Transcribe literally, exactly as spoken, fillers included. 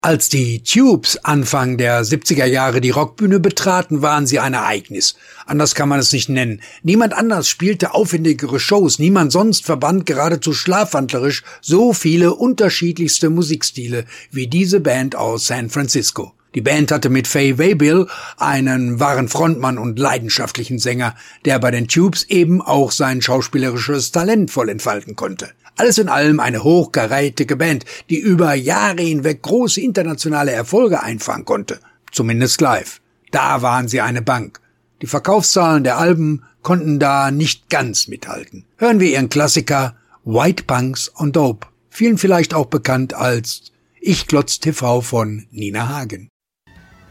Als die Tubes Anfang der siebziger Jahre die Rockbühne betraten, waren sie ein Ereignis. Anders kann man es nicht nennen. Niemand anders spielte aufwendigere Shows, niemand sonst verband geradezu schlafwandlerisch so viele unterschiedlichste Musikstile wie diese Band aus San Francisco. Die Band hatte mit Fay Waybill einen wahren Frontmann und leidenschaftlichen Sänger, der bei den Tubes eben auch sein schauspielerisches Talent voll entfalten konnte. Alles in allem eine hochkarätige Band, die über Jahre hinweg große internationale Erfolge einfahren konnte. Zumindest live. Da waren sie eine Bank. Die Verkaufszahlen der Alben konnten da nicht ganz mithalten. Hören wir ihren Klassiker White Punks on Dope. Vielen vielleicht auch bekannt als Ich Glotz T V von Nina Hagen.